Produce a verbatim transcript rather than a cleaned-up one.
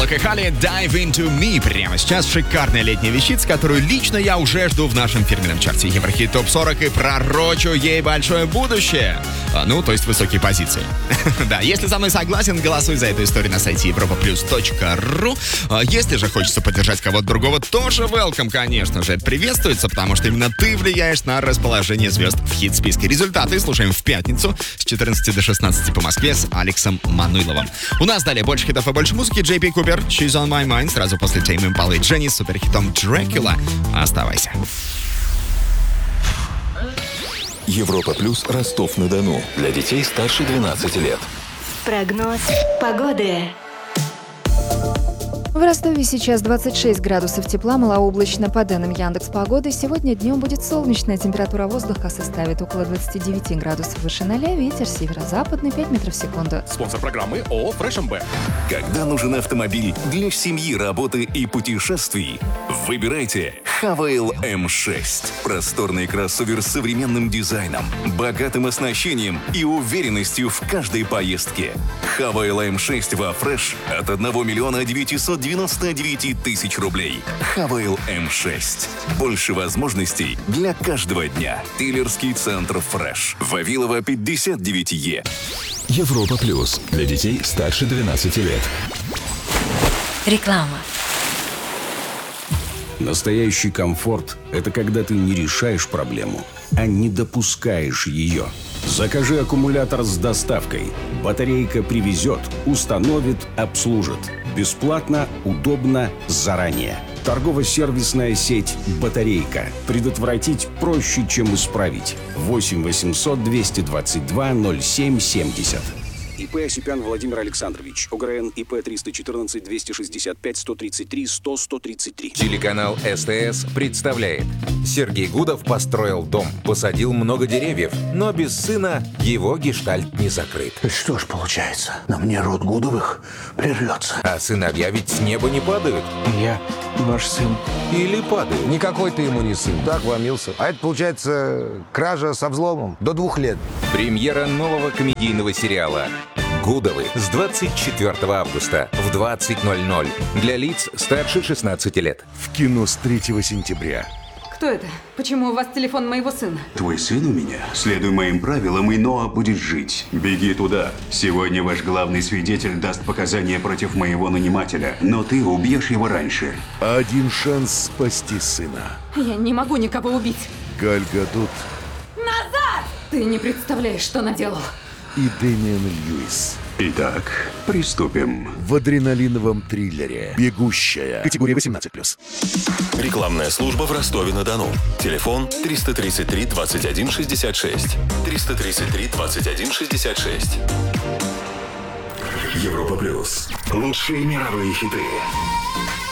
Полок и Халли, Dive Into Me. Прямо сейчас шикарная летняя вещица, которую лично я уже жду в нашем фирменном чарте Еврохит топ сорок и пророчу ей большое будущее. А, ну, то есть высокие позиции. Да, если со мной согласен, голосуй за эту историю на сайте европа плюс точка ру. А если же хочется поддержать кого-то другого, тоже welcome, конечно же. Это приветствуется, потому что именно ты влияешь на расположение звезд в хит-списке. Результаты слушаем в пятницу с четырнадцати до шестнадцати по Москве с Алексом Мануиловым. У нас далее больше хитов и больше музыки. Джей Пи Купер, She's on my mind. Сразу после Tame Impala и Дженни с суперхитом Dracula. Оставайся. Европа плюс Ростов-на-Дону. Для детей старше двенадцати лет. Прогноз погоды. В Ростове сейчас двадцать шесть градусов тепла, малооблачно. По данным Яндекс.Погоды, сегодня днем будет солнечная, температура воздуха составит около двадцати девяти градусов выше ноля, ветер северо-западный пять метров в секунду. Спонсор программы ООО «Фрэш эм бэ». Когда нужен автомобиль для семьи, работы и путешествий, выбирайте Хавейл эм шесть. Просторный кроссовер с современным дизайном, богатым оснащением и уверенностью в каждой поездке. Хавейл эм шесть во «Фрэш» от одного миллиона девятисот девяноста девяти тысяч рублей. Хавейл эм шесть. Больше возможностей для каждого дня. Дилерский центр «Фрэш». Вавилова, пятьдесят девять Е. Европа плюс. Для детей старше двенадцати лет. Реклама. Настоящий комфорт – это когда ты не решаешь проблему, а не допускаешь ее. Закажи аккумулятор с доставкой. Батарейка привезет, установит, обслужит. Бесплатно, удобно, заранее. Торгово-сервисная сеть «Батарейка». Предотвратить проще, чем исправить. восемь восемьсот двести двадцать два ноль семь семьдесят. ИП Осипян Владимир Александрович. ОГРН ИП триста четырнадцать двести шестьдесят пять сто тридцать три сто сто тридцать три. Телеканал СТС представляет. Сергей Гудов построил дом, посадил много деревьев, но без сына его гештальт не закрыт. Что ж получается, на мне род Гудовых прервется. А сыновья ведь с неба не падают. Я ваш сын. Или падают. Никакой ты ему не сын. Так вломился. А это, получается, кража со взломом до двух лет. Премьера нового комедийного сериала «Гудовы» с двадцать четвёртого августа в двадцать ноль ноль для лиц старше шестнадцати лет. В кино с третьего сентября. Кто это? Почему у вас телефон моего сына? Твой сын у меня. Следуй моим правилам, и Ноа будет жить. Беги туда. Сегодня ваш главный свидетель даст показания против моего нанимателя, но ты убьешь его раньше. Один шанс спасти сына. Я не могу никого убить. Галь Гадот. Назад! Ты не представляешь, что наделал. И Дэмиан Льюис. Итак, приступим. В адреналиновом триллере «Бегущая». Категория восемнадцать плюс. Рекламная служба в Ростове-на-Дону. Телефон триста тридцать три двадцать один шестьдесят шесть. триста тридцать три двадцать один шестьдесят шесть. Европа плюс. Лучшие мировые хиты.